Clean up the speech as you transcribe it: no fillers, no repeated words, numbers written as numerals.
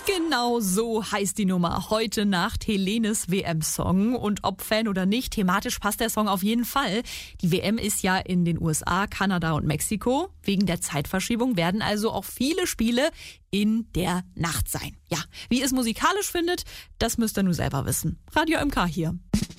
Genau so heißt die Nummer. Heute Nacht Helenes WM-Song. Und ob Fan oder nicht, thematisch passt der Song auf jeden Fall. Die WM ist ja in den USA, Kanada und Mexiko. Wegen der Zeitverschiebung werden also auch viele Spiele in der Nacht sein. Ja, wie ihr es musikalisch findet, das müsst ihr nur selber wissen. Radio MK hier.